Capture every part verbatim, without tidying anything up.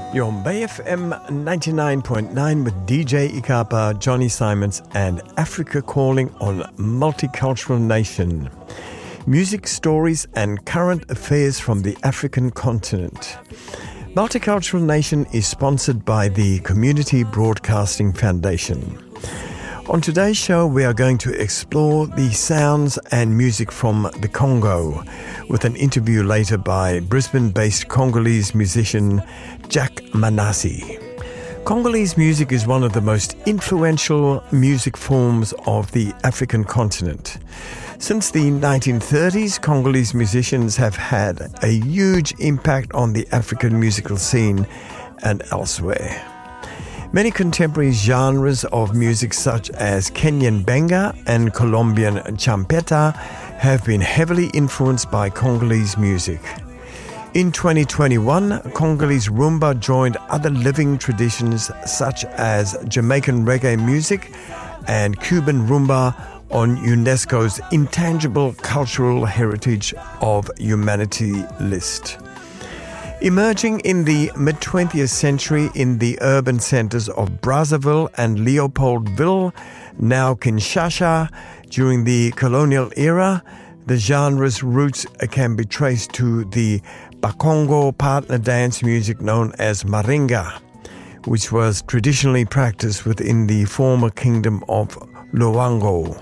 You're on Bay F M ninety-nine point nine with D J Ikapa, Johnny Simons and Africa Calling on Multicultural Nation. Music stories and current affairs from the African continent. Multicultural Nation is sponsored by the Community Broadcasting Foundation. On today's show, we are going to explore the sounds and music from the Congo with an interview later by Brisbane-based Congolese musician Jack Manassi. Congolese music is one of the most influential music forms of the African continent. Since the nineteen thirties, Congolese musicians have had a huge impact on the African musical scene and elsewhere. Many contemporary genres of music such as Kenyan benga and Colombian champeta have been heavily influenced by Congolese music. In twenty twenty-one, Congolese rumba joined other living traditions such as Jamaican reggae music and Cuban rumba on UNESCO's Intangible Cultural Heritage of Humanity list. Emerging in the mid-twentieth century in the urban centers of Brazzaville and Leopoldville, now Kinshasa, during the colonial era, the genre's roots can be traced to the Bakongo partner dance music known as Maringa, which was traditionally practiced within the former kingdom of Luango.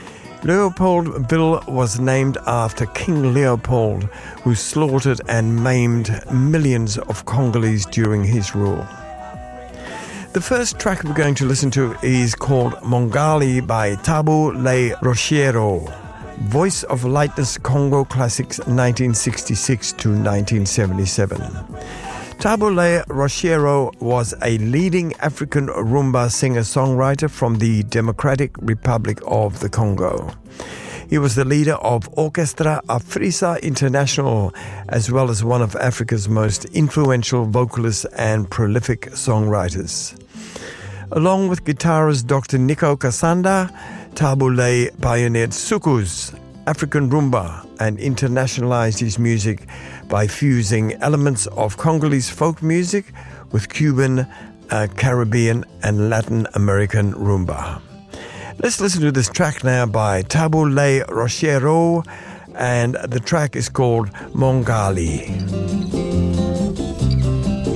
Leopoldville was named after King Leopold, who slaughtered and maimed millions of Congolese during his rule. The first track we're going to listen to is called Mongali by Tabu Le Rochero, Voice of Lightness Congo Classics nineteen sixty-six to nineteen seventy-seven. Tabu Le Rochero was a leading African rumba singer-songwriter from the Democratic Republic of the Congo. He was the leader of Orchestra Afrisa International, as well as one of Africa's most influential vocalists and prolific songwriters. Along with guitarist Doctor Nico Kasanda, Tabu Le pioneered soukous, African rumba, and internationalized his music by fusing elements of Congolese folk music with Cuban, uh, Caribbean, and Latin American rumba. Let's listen to this track now by Tabu Le Rochero, and the track is called Mongali.